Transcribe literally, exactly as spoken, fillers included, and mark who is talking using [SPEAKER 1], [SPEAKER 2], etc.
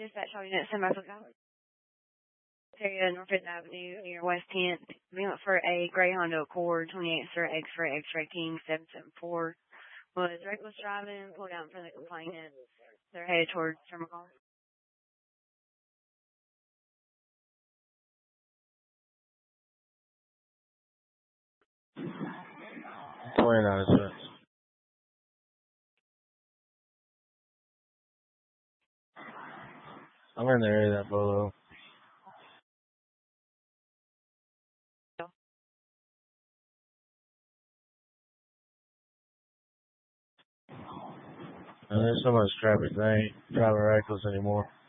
[SPEAKER 1] Dispatch all units, send my area, North Fifth Avenue, near West tenth. We went for a gray Honda Accord, twenty-eight Sir X-ray, X-ray King, seven seven four. Was reckless driving, pulled out in front of the complainant. They're headed towards Terminal.
[SPEAKER 2] twenty-nine cents. I'm in the area of that Bolo. And there's so much traffic, they ain't driving reckless anymore.